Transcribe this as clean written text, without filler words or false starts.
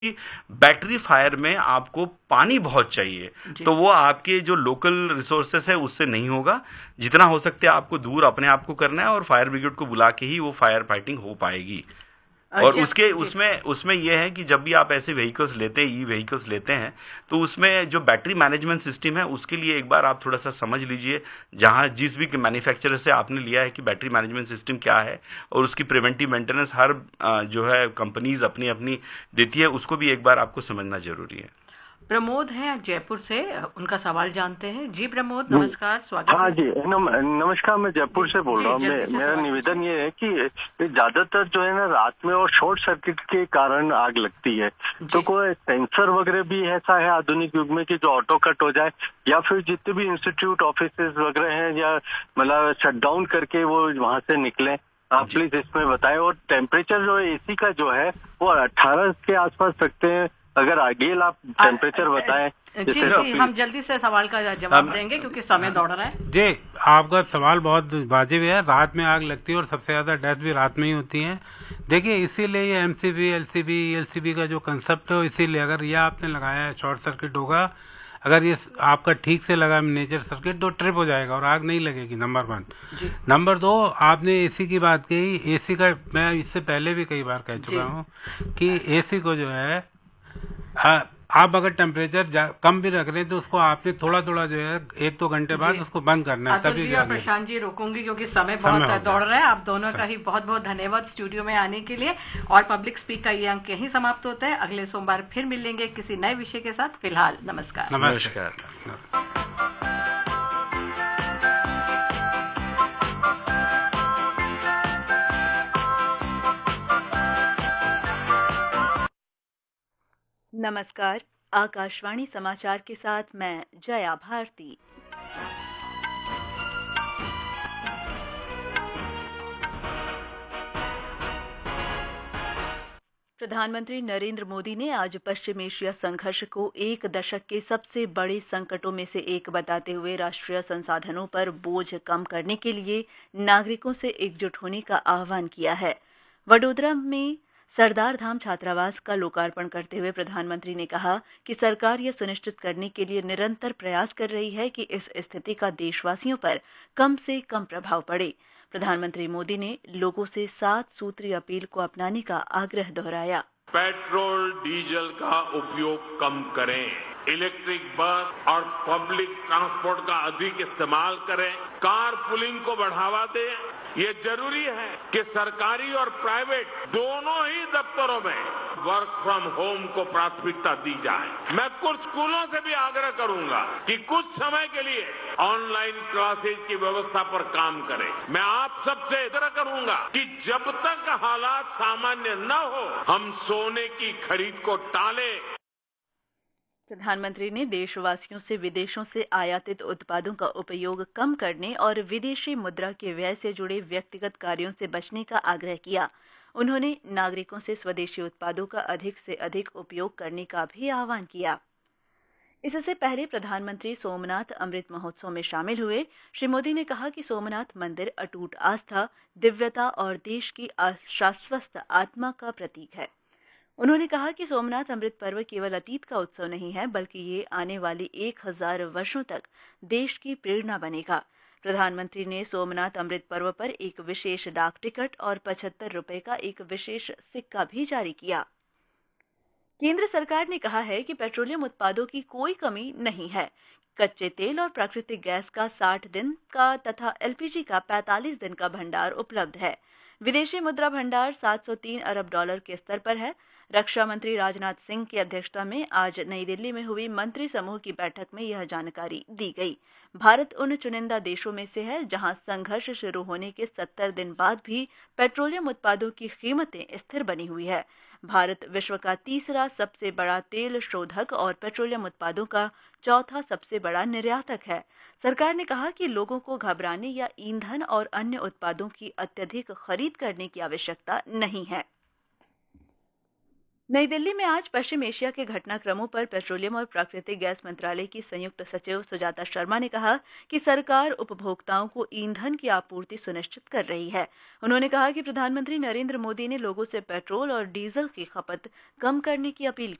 कि battery fire में आपको पानी बहुत चाहिए, तो वो आपके जो लोकल रिसोर्सेस है उससे नहीं होगा। जितना हो सकता है आपको दूर अपने आप को करना है और फायर ब्रिगेड को बुला के ही वो फायर फाइटिंग हो पाएगी। और उसके उसमें उसमें यह है कि जब भी आप ऐसे व्हीकल्स लेते हैं, ई व्हीकल्स लेते हैं, तो उसमें जो बैटरी मैनेजमेंट सिस्टम है उसके लिए एक बार आप थोड़ा सा समझ लीजिए। जहां जिस भी मैन्युफैक्चरर से आपने लिया है कि बैटरी मैनेजमेंट सिस्टम क्या है और उसकी प्रिवेंटिव मेंटेनेंस हर जो है कंपनीज अपनी अपनी देती है, उसको भी एक बार आपको समझना जरूरी है। प्रमोद हैं जयपुर से, उनका सवाल जानते हैं। जी प्रमोद, नमस्कार, स्वागत हाँ है। जी, नमस्कार। मैं जयपुर से बोल रहा हूँ। मेरा निवेदन ये है कि ज्यादातर जो है ना रात में और शॉर्ट सर्किट के कारण आग लगती है, तो कोई सेंसर वगैरह भी ऐसा है आधुनिक युग में कि जो ऑटो कट हो जाए, या फिर जितने भी इंस्टीट्यूट ऑफिस वगैरह हैं या मतलब शट डाउन करके वो वहां से निकले, आप प्लीज इसमें बताएं। और टेम्परेचर जो एसी का जो है वो 18 के आसपास रखते हैं, अगर आगे आप टेम्परेचर बताएं। जी, हम जल्दी से सवाल का जवाब देंगे क्योंकि समय दौड़ रहा है। जी, आपका सवाल बहुत वाजिब है। रात में आग लगती है और सबसे ज्यादा डेथ भी रात में ही होती है। देखिए, इसीलिए ये एमसीबी, एलसीबी, एलसीबी का जो कंसेप्ट है, इसीलिए अगर ये आपने लगाया है शॉर्ट सर्किट होगा, अगर ये आपका ठीक से लगा मेजर सर्किट तो ट्रिप हो जाएगा और आग नहीं लगेगी, नंबर 1। नंबर 2, आपने एसी की बात कही। एसी का मैं इससे पहले भी कई बार कह चुका हूँ कि एसी को जो है आप अगर टेम्परेचर कम भी रख रहे हैं तो उसको आपने थोड़ा थोड़ा जो है 1-2 घंटे बाद उसको बंद करना है, तभी। और प्रशांत जी रोकूंगी क्योंकि समय बहुत दौड़ रहा है। आप दोनों का ही बहुत बहुत धन्यवाद स्टूडियो में आने के लिए। और पब्लिक स्पीक का ये अंक यहीं समाप्त होता है। अगले सोमवार फिर मिलेंगे किसी नए विषय के साथ। फिलहाल नमस्कार। नमस्कार। नमस्कार, आकाशवाणी समाचार के साथ मैं जया भारती। प्रधानमंत्री नरेंद्र मोदी ने आज पश्चिम एशिया संघर्ष को एक दशक के सबसे बड़े संकटों में से एक बताते हुए राष्ट्रीय संसाधनों पर बोझ कम करने के लिए नागरिकों से एकजुट होने का आह्वान किया है। वडोदरा में सरदार धाम छात्रावास का लोकार्पण करते हुए प्रधानमंत्री ने कहा कि सरकार यह सुनिश्चित करने के लिए निरंतर प्रयास कर रही है कि इस स्थिति का देशवासियों पर कम से कम प्रभाव पड़े। प्रधानमंत्री मोदी ने लोगों से 7 सूत्री अपील को अपनाने का आग्रह दोहराया। पेट्रोल डीजल का उपयोग कम करें, इलेक्ट्रिक बस और पब्लिक ट्रांसपोर्ट का अधिक इस्तेमाल करें, कार पुलिंग को बढ़ावा दें। ये जरूरी है कि सरकारी और प्राइवेट दोनों ही दफ्तरों में वर्क फ्रॉम होम को प्राथमिकता दी जाए। मैं कुछ स्कूलों से भी आग्रह करूंगा कि कुछ समय के लिए ऑनलाइन क्लासेज की व्यवस्था पर काम करें। मैं आप सबसे आग्रह करूंगा कि जब तक हालात सामान्य न हो, हम सोने की खरीद को टालें। प्रधानमंत्री ने देशवासियों से विदेशों से आयातित उत्पादों का उपयोग कम करने और विदेशी मुद्रा के व्यय से जुड़े व्यक्तिगत कार्यों से बचने का आग्रह किया। उन्होंने नागरिकों से स्वदेशी उत्पादों का अधिक से अधिक उपयोग करने का भी आह्वान किया। इससे पहले प्रधानमंत्री सोमनाथ अमृत महोत्सव में शामिल हुए। श्री मोदी ने कहा कि सोमनाथ मंदिर अटूट आस्था, दिव्यता और देश की शाश्वत आत्मा का प्रतीक है। उन्होंने कहा कि सोमनाथ अमृत पर्व केवल अतीत का उत्सव नहीं है, बल्कि ये आने वाली 1000 वर्षों तक देश की प्रेरणा बनेगा। प्रधानमंत्री ने सोमनाथ अमृत पर्व पर एक विशेष डाक टिकट और 75 रुपए का एक विशेष सिक्का भी जारी किया। केंद्र सरकार ने कहा है कि पेट्रोलियम उत्पादों की कोई कमी नहीं है। कच्चे तेल और प्राकृतिक गैस का 60 दिन का तथा एलपीजी का 45 दिन का भंडार उपलब्ध है। विदेशी मुद्रा भंडार $703 अरब के स्तर पर है। रक्षा मंत्री राजनाथ सिंह की अध्यक्षता में आज नई दिल्ली में हुई मंत्री समूह की बैठक में यह जानकारी दी गई। भारत उन चुनिंदा देशों में से है जहां संघर्ष शुरू होने के 70 दिन बाद भी पेट्रोलियम उत्पादों की कीमतें स्थिर बनी हुई है। भारत विश्व का तीसरा सबसे बड़ा तेल शोधक और पेट्रोलियम उत्पादों का चौथा सबसे बड़ा निर्यातक है। सरकार ने कहा कि लोगों को घबराने या ईंधन और अन्य उत्पादों की अत्यधिक खरीद करने की आवश्यकता नहीं है। नई दिल्ली में आज पश्चिम एशिया के घटनाक्रमों पर पेट्रोलियम और प्राकृतिक गैस मंत्रालय की संयुक्त सचिव सुजाता शर्मा ने कहा कि सरकार उपभोक्ताओं को ईंधन की आपूर्ति सुनिश्चित कर रही है। उन्होंने कहा कि प्रधानमंत्री नरेंद्र मोदी ने लोगों से पेट्रोल और डीजल की खपत कम करने की अपील